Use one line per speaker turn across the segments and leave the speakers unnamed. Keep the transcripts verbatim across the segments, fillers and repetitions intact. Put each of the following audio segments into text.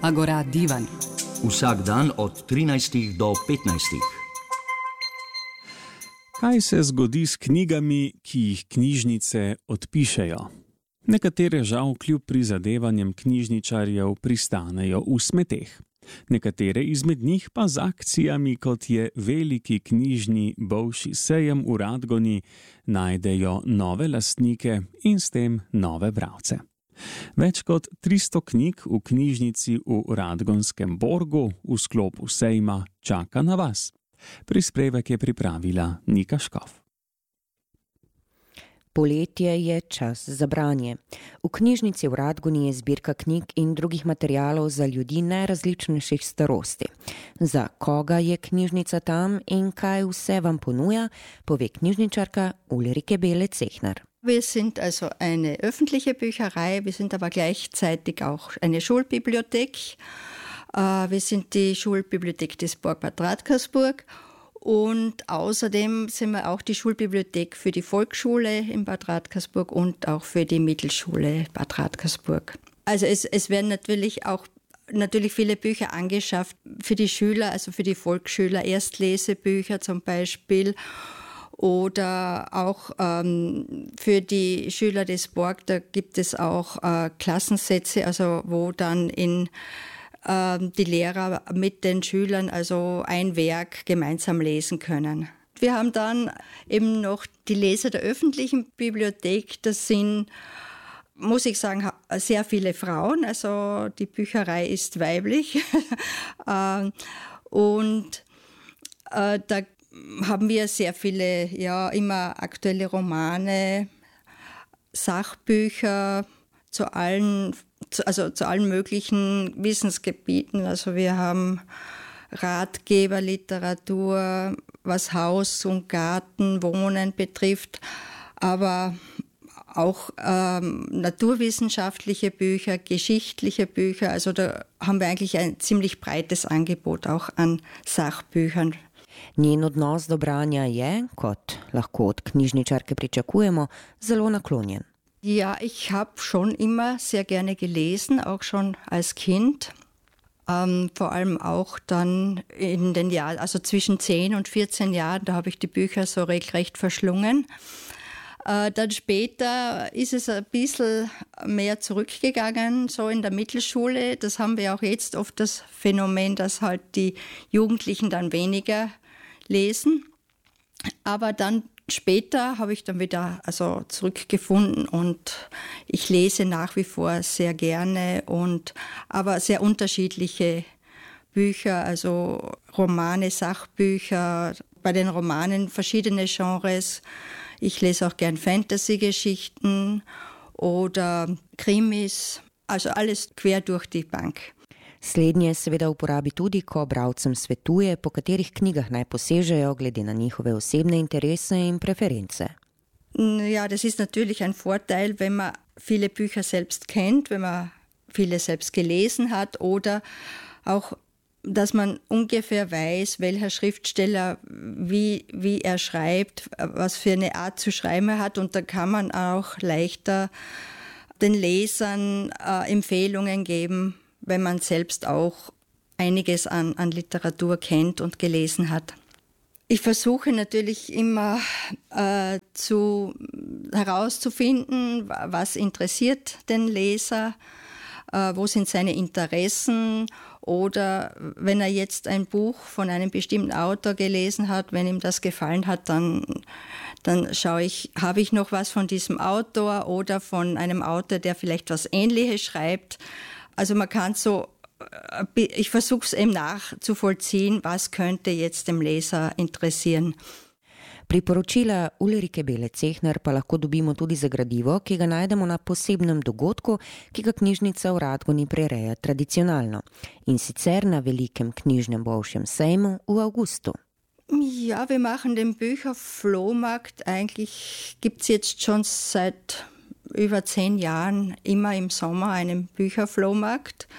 Agora Divan.
Vsak dan od trinajstih do petnajstih.
Kaj se zgodi s knjigami, ki jih knjižnice odpišejo? Nekatere žal kljub prizadevanjem knjižničarjev pristanejo v smeteh. Nekatere izmed njih pa z akcijami, kot je veliki knjižni bolšji sejem v Radgoni, najdejo nove lastnike in s tem nove bralce. Več kot tristo knjig v knjižnici v Radgonskem Borgu v sklopu sejma čaka na vas. Prispevek je pripravila Nika Škof.
Poletje je čas za branje. V knjižnici v Radgoni je zbirka knjig in drugih materialov za ljudi najrazličnejših starosti. Za koga je knjižnica tam in kaj vse vam ponuja, pove knjižničarka Ulrike Bele-Zechner.
Wir sind also eine öffentliche Bücherei, wir sind aber gleichzeitig auch eine Schulbibliothek. Wir sind die Schulbibliothek des Borg Bad Radkersburg und außerdem sind wir auch die Schulbibliothek für die Volksschule in Bad Radkersburg und auch für die Mittelschule Bad Radkersburg. Also es, es werden natürlich auch natürlich viele Bücher angeschafft für die Schüler, also für die Volksschüler, Erstlesebücher zum Beispiel. Oder auch ähm, für die Schüler des Borg, da gibt es auch äh, Klassensätze, also wo dann in, äh, die Lehrer mit den Schülern also ein Werk gemeinsam lesen können. Wir haben dann eben noch die Leser der öffentlichen Bibliothek, das sind, muss ich sagen, sehr viele Frauen, also die Bücherei ist weiblich. äh, und äh, da haben wir sehr viele, ja, immer aktuelle Romane, Sachbücher zu allen, also zu allen möglichen Wissensgebieten. Also wir haben Ratgeberliteratur, was Haus und Garten, Wohnen betrifft, aber auch ähm, naturwissenschaftliche Bücher, geschichtliche Bücher. Also da haben wir eigentlich ein ziemlich breites Angebot auch an Sachbüchern.
Njen odnos do branja je, kot lahko od knjižničarke pričakujemo, zelo naklonjen.
Ja, ich habe schon immer sehr gerne gelesen, auch schon als Kind. Ähm, vor allem auch dann in den Jahren, also zwischen zehn und vierzehn Jahren, da habe ich die Bücher so regelrecht verschlungen. Äh, dann später ist es ein bisschen mehr zurückgegangen, so in der Mittelschule. Das haben wir auch jetzt oft das Phänomen, dass halt die Jugendlichen dann weniger lesen. Aber dann später habe ich dann wieder also zurückgefunden und ich lese nach wie vor sehr gerne und aber sehr unterschiedliche Bücher, also Romane, Sachbücher, bei den Romanen verschiedene Genres. Ich lese auch gern Fantasy-Geschichten oder Krimis, also alles quer durch die Bank.
Slednje seveda uporabi tudi, ko bralcem svetuje, po katerih knjigah naj posežejo glede na njihove osebne interese in Präferenze.
Ja, das ist natürlich ein Vorteil, wenn man viele Bücher selbst kennt, wenn man viele selbst gelesen hat oder auch, dass man ungefähr weiß, welcher Schriftsteller, wie, wie er schreibt, was für eine Art zu schreiben er hat und da kann man auch leichter den Lesern äh, Empfehlungen geben, wenn man selbst auch einiges an, an Literatur kennt und gelesen hat. Ich versuche natürlich immer äh, zu, herauszufinden, was interessiert den Leser, äh, wo sind seine Interessen oder wenn er jetzt ein Buch von einem bestimmten Autor gelesen hat, wenn ihm das gefallen hat, dann, dann schaue ich, habe ich noch was von diesem Autor oder von einem Autor, der vielleicht was Ähnliches schreibt. Also man kann so, ich versuche es eben nachzuvollziehen, was könnte jetzt dem Leser interessieren.
Priporočila Ulrike Bele-Zechner pa lahko dobimo tudi za gradivo, ki ga najdemo na posebnem dogodku, ki ga knjižnica v Radgoni prireja tradicionalno. In sicer na velikem knjižnem bolšjem sejmu v avgustu.
Ja, wir machen den Bücherflohmarkt. Eigentlich gibt es jetzt schon seit über zehn Jahren immer im Sommer einen Bücherflohmarkt.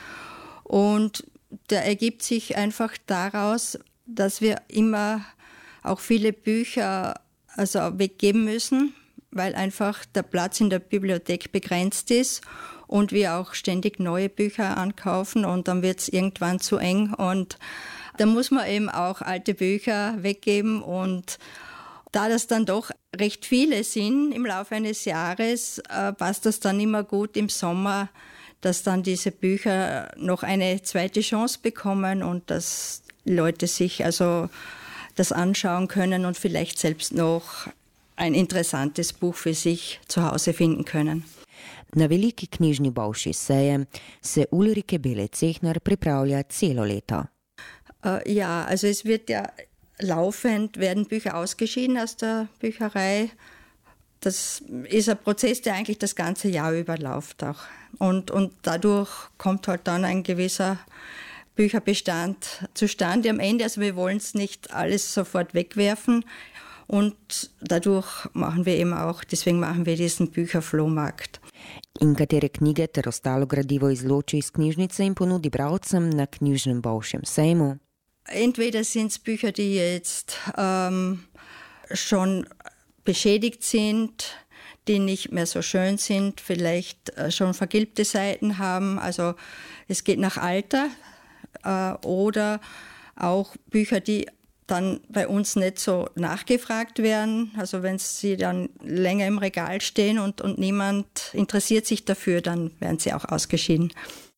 Und der ergibt sich einfach daraus, dass wir immer auch viele Bücher also weggeben müssen, weil einfach der Platz in der Bibliothek begrenzt ist. und wir auch ständig neue Bücher ankaufen und dann wird es irgendwann zu eng und da muss man eben auch alte Bücher weggeben und da das dann doch recht viele sind im Laufe eines Jahres, äh, passt das dann immer gut im Sommer, dass dann diese Bücher noch eine zweite Chance bekommen und dass Leute sich also das anschauen können und vielleicht selbst noch ein interessantes Buch für sich zu Hause finden können.
Na veliki knjižni Bauši sejem se Ulrike Bele-Cehner pripravlja celo leto.
Uh, ja, also es wird ja laufend, werden Bücher ausgeschieden aus der Bücherei. Das ist ein Prozess, der eigentlich das ganze Jahr über läuft auch. Und, und dadurch kommt halt dann ein gewisser Bücherbestand zustande am Ende. Also wir wollen es nicht alles sofort wegwerfen. Und dadurch machen wir eben auch, deswegen machen wir diesen Bücherflohmarkt.
In katere knjige ter ostalo gradivo izloči iz knjižnice in ponudi bralcem na knjižnem Baušem sejmu?
Entweder sind es Bücher, die jetzt ähm, schon beschädigt sind, die nicht mehr so schön sind, vielleicht äh, schon vergilbte Seiten haben. Also es geht nach Alter äh, oder auch Bücher, die dann bei uns nicht so nachgefragt werden. Also wenn sie dann länger im Regal stehen und, und niemand interessiert sich dafür, dann werden sie auch ausgeschieden.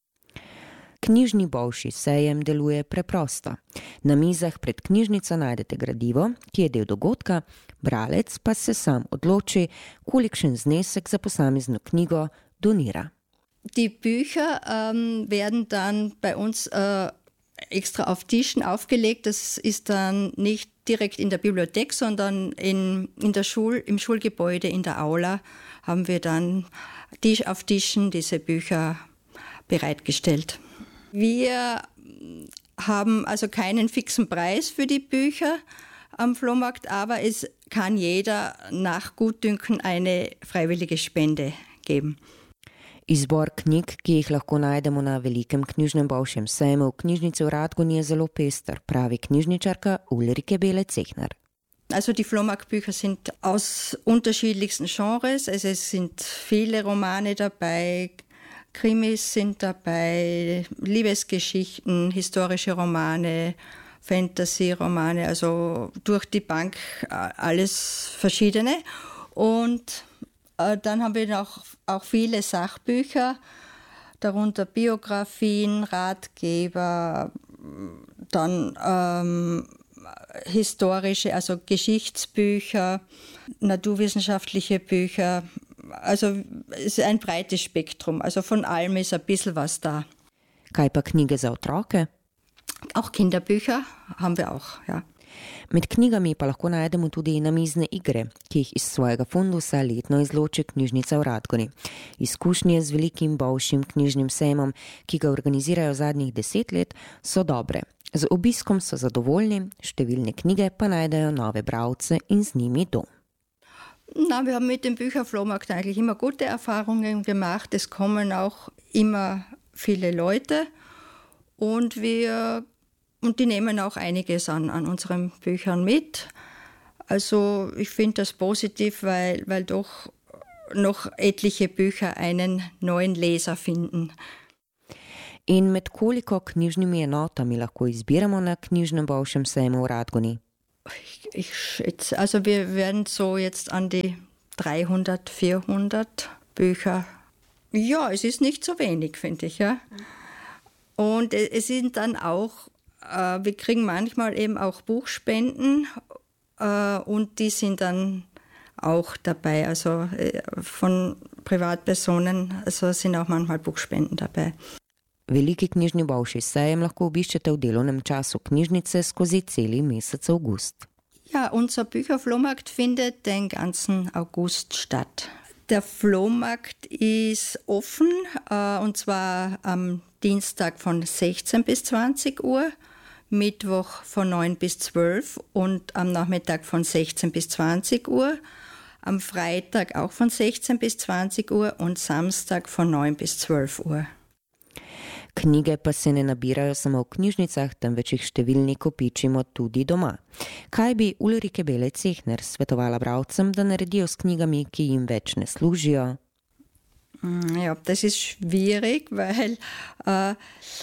Knjižni Bauši sejem deluje preprosto. Na mizah pred knjižnico najdete gradivo, ki je del dogodka, bralec pa se sam odloči, kolikšen znesek za posamezno knjigo donira.
Die Bücher ähm, werden dann bei uns äh, extra auf Tischen aufgelegt. Das ist dann nicht direkt in der Bibliothek, sondern in, in der Schul, im Schulgebäude, in der Aula, haben wir dann Tisch auf Tischen diese Bücher bereitgestellt. Wir haben also keinen fixen Preis für die Bücher am Flohmarkt, aber es kann jeder nach Gutdünken eine freiwillige Spende geben.
Izbor knjig, ki jih lahko najdemo na velikem knjižnem Baušem sejmu v knjižnici v Radgoni, je zelo pester, pravi knjižničarka Ulrike Bele-Cehner.
Also die Flohmarktbücher sind aus unterschiedlichsten Genres. Also es sind viele Romane dabei, Krimis sind dabei, Liebesgeschichten, historische Romane, Fantasy-Romane, also durch die Bank alles Verschiedene. Und äh, dann haben wir noch auch viele Sachbücher, darunter Biografien, Ratgeber, dann ähm, historische, also Geschichtsbücher, naturwissenschaftliche Bücher. Also es ist ein breites Spektrum, also von allem ist ein bisschen was da.
Kaj pa knjige za otroke?
Auch Kinderbücher haben wir auch, ja.
Med knjigami pa lahko najdemo tudi namizne igre, ki jih iz svojega fundusa letno izloči knjižnica v Radgoni. Izkušnje z velikim Baušim knjižnim sejmom, ki ga organizirajo zadnjih deset let, so dobre. Z obiskom so zadovoljni, številne knjige pa najdejo nove bralce in z njimi dom.
Na, wir haben mit dem Bücherflohmarkt eigentlich immer gute Erfahrungen gemacht. Es kommen auch immer viele Leute und wir und die nehmen auch einiges an, an unseren Büchern mit. Also ich finde das positiv, weil, weil doch noch etliche Bücher einen neuen Leser finden.
In med koliko knjižnimi enotami lahko izbiramo na knjižnem Baušem sejmu v Radgoni?
Ich, ich schätze, also wir werden so jetzt an die dreihundert, vierhundert Bücher. Ja, es ist nicht so wenig, finde ich. Ja. Und es sind dann auch, äh, wir kriegen manchmal eben auch Buchspenden äh, und die sind dann auch dabei. Also äh, von Privatpersonen, also sind auch manchmal Buchspenden dabei.
Veliki knjižni Bauši sejem lahko obiščete v delovnem času knjižnice skozi celi mesec August.
Ja, unser Bücherflohmarkt findet den ganzen August statt. Der Flohmarkt ist offen, äh, und zwar am Dienstag von sechzehn bis zwanzig Uhr, Mittwoch von neun bis zwölf und am Nachmittag von sechzehn bis zwanzig Uhr, am Freitag auch von sechzehn bis zwanzig Uhr und Samstag von neun bis zwölf Uhr.
Knjige pa se ne nabirajo samo v knjižnicah, temveč jih številni kopičimo tudi doma. Kaj bi Ulrike Bele-Cehner svetovala bralcem, da naredijo s knjigami, ki jim več ne služijo?
Ja, das ist schwierig, weil äh,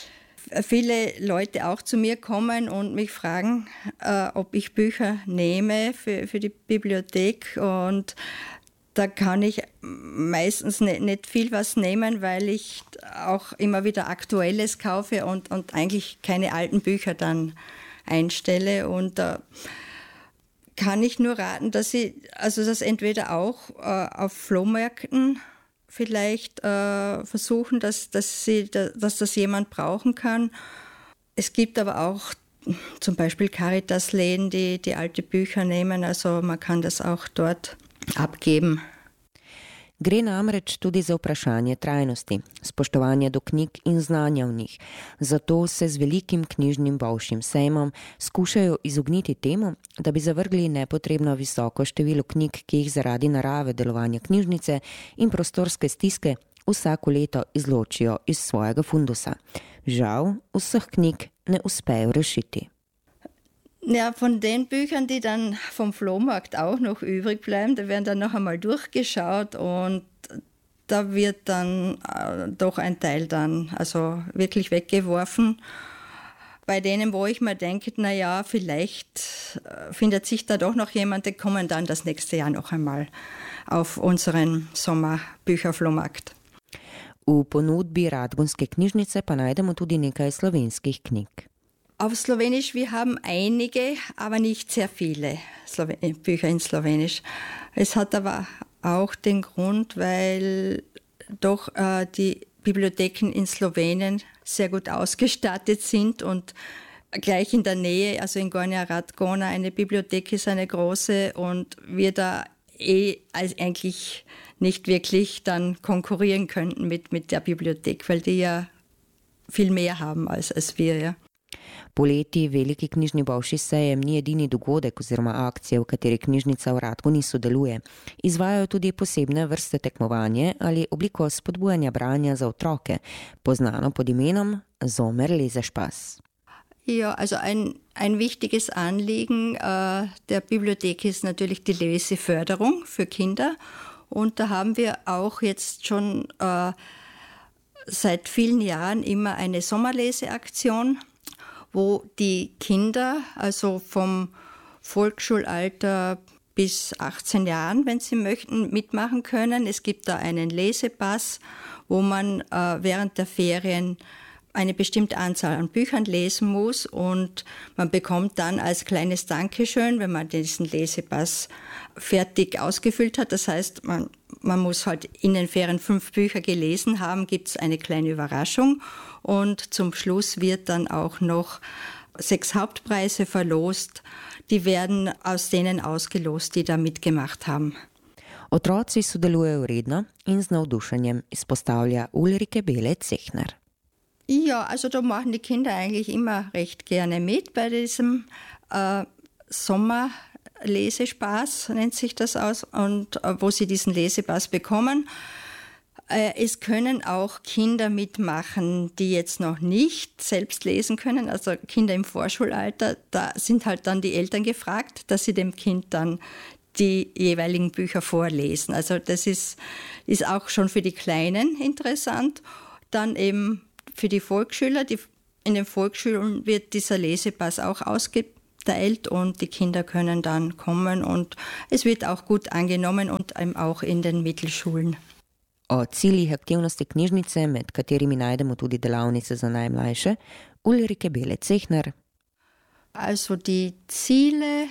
viele Leute auch zu mir kommen und mich fragen, äh, ob ich Bücher nehme für, für die Bibliothek. Und da kann ich meistens nicht, nicht viel was nehmen, weil ich auch immer wieder Aktuelles kaufe und, und eigentlich keine alten Bücher dann einstelle. Und da äh, kann ich nur raten, dass sie also das entweder auch äh, auf Flohmärkten vielleicht äh, versuchen, dass, dass, sie, dass das jemand brauchen kann. Es gibt aber auch zum Beispiel Caritas-Läden, die, die alte Bücher nehmen, also man kann das auch dort abgeben.
Gre namreč tudi za vprašanje trajnosti, spoštovanja do knjig in znanja v njih. Zato se z velikim knjižnim bolšjim sejmom skušajo izogniti temu, da bi zavrgli nepotrebno visoko število knjig, ki jih zaradi narave delovanja knjižnice in prostorske stiske vsako leto izločijo iz svojega fundusa. Žal vseh knjig ne uspejo rešiti.
Ja, von den Büchern, die dann vom Flohmarkt auch noch übrig bleiben, da werden dann noch einmal durchgeschaut und da wird dann äh, doch ein Teil dann also wirklich weggeworfen. Bei denen, wo ich mir denke, naja, vielleicht äh, findet sich da doch noch jemand, die kommen dann das nächste Jahr noch einmal auf unseren Sommerbücherflohmarkt.
V ponudbi Radgonske knjižnice pa najdemo tudi nekaj slovenskih knjig.
Auf Slowenisch, wir haben einige, aber nicht sehr viele Slowen- Bücher in Slowenisch. Es hat aber auch den Grund, weil doch äh, die Bibliotheken in Slowenien sehr gut ausgestattet sind und gleich in der Nähe, also in Gornja Radgona, eine Bibliothek ist eine große und wir da eh eigentlich nicht wirklich dann konkurrieren könnten mit, mit der Bibliothek, weil die ja viel mehr haben als, als wir, ja.
Poleti veliki knjižni bolšji sejem ni edini dogodek oziroma akcija, v kateri knjižnica v Radgoni sodeluje. Izvajajo tudi posebne vrste tekmovanje ali obliko spodbujanja branja za otroke, poznano pod imenom Sommerlesespaß.
Ja, also ein, ein wichtiges Anliegen äh, der Bibliothek ist natürlich die Leseförderung für Kinder. Und da haben wir auch jetzt schon äh, seit vielen Jahren immer eine Sommerleseaktion, wo die Kinder, also vom Volksschulalter bis achtzehn Jahren, wenn sie möchten, mitmachen können. Es gibt da einen Lesepass, wo man äh, während der Ferien eine bestimmte Anzahl an Büchern lesen muss und man bekommt dann als kleines Dankeschön, wenn man diesen Lesepass fertig ausgefüllt hat, das heißt, man, man muss halt in den Ferien fünf Bücher gelesen haben, gibt es eine kleine Überraschung und zum Schluss wird dann auch noch sechs Hauptpreise verlost, die werden aus denen ausgelost, die da mitgemacht haben.
Otroci sodelujejo redno in z navdušenjem, izpostavlja Ulrike Bele-Zechner.
Ja, also da machen die Kinder eigentlich immer recht gerne mit bei diesem äh, Sommerlesespaß, nennt sich das aus, und äh, wo sie diesen Lesepass bekommen. Äh, es können auch Kinder mitmachen, die jetzt noch nicht selbst lesen können, also Kinder im Vorschulalter, da sind halt dann die Eltern gefragt, dass sie dem Kind dann die jeweiligen Bücher vorlesen. Also das ist, ist auch schon für die Kleinen interessant. Dann eben für die Volksschüler, die, in den Volksschulen wird dieser Lesepass auch ausgeteilt und die Kinder können dann kommen und es wird auch gut angenommen und auch in den Mittelschulen.
O ciljih aktivnosti knjižnice, med katerimi najdemo tudi delavnice za najmlajše, Ulrike Bele-Zechner.
Also die Ziele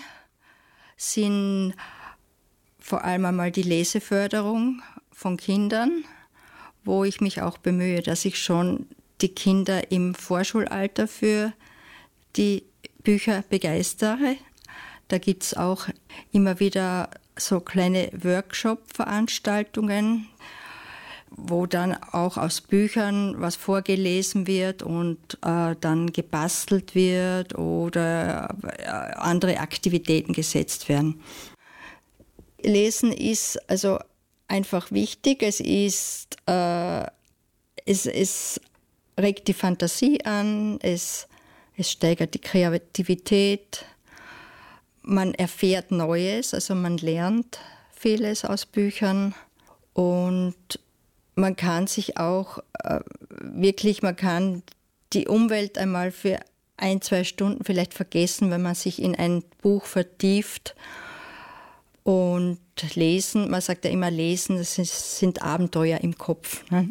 sind vor allem einmal die Leseförderung von Kindern, wo ich mich auch bemühe, dass ich schon die Kinder im Vorschulalter für die Bücher begeistere. Da gibt es auch immer wieder so kleine Workshop-Veranstaltungen, wo dann auch aus Büchern was vorgelesen wird und äh, dann gebastelt wird oder äh, andere Aktivitäten gesetzt werden. Lesen ist also einfach wichtig. Es ist, äh, es, es regt die Fantasie an, es, es steigert die Kreativität, man erfährt Neues, also man lernt vieles aus Büchern und man kann sich auch äh, wirklich, man kann die Umwelt einmal für ein, zwei Stunden vielleicht vergessen, wenn man sich in ein Buch vertieft und lesen. Man sagt ja immer lesen, das sind Abenteuer im Kopf. Ne?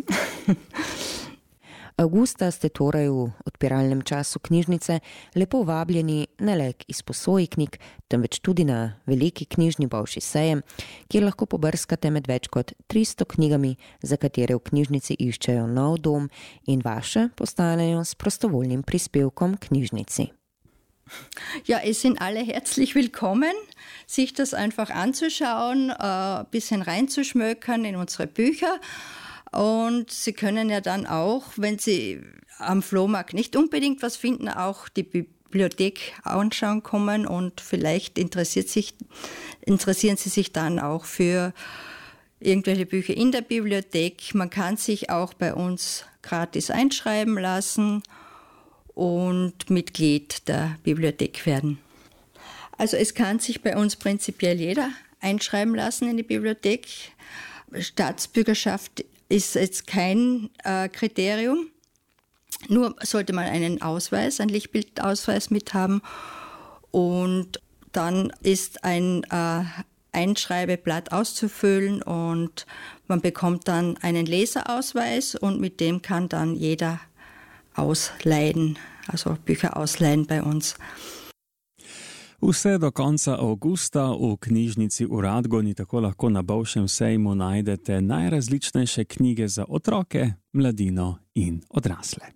Avgusta ste torej v odpiralnem času knjižnice lepo vabljeni ne le k izposoji knjig, temveč tudi na veliki knjižni Bolšji sejem, kjer lahko pobrskate med več kot tristo knjigami, za katere v knjižnici iščejo nov dom in vaše postanejo s prostovoljnim prispevkom knjižnici.
Ja, es sind alle herzlich willkommen, sich das einfach anzuschauen, ein bisschen reinzuschmökern in unsere Bücher. Und Sie können ja dann auch, wenn Sie am Flohmarkt nicht unbedingt was finden, auch die Bibliothek anschauen kommen und vielleicht interessiert sich, interessieren Sie sich dann auch für irgendwelche Bücher in der Bibliothek. Man kann sich auch bei uns gratis einschreiben lassen und Mitglied der Bibliothek werden. Also es kann sich bei uns prinzipiell jeder einschreiben lassen in die Bibliothek. Staatsbürgerschaft ist jetzt kein äh, Kriterium. Nur sollte man einen Ausweis, einen Lichtbildausweis mithaben. Und dann ist ein äh, Einschreibeblatt auszufüllen und man bekommt dann einen Leserausweis und mit dem kann dann jeder ausleihen, also Bücher ausleihen bei uns.
Vse do konca avgusta v knjižnici v Radgoni tako lahko na Bolšjem sejmu najdete najrazličnejše knjige za otroke, mladino in odrasle.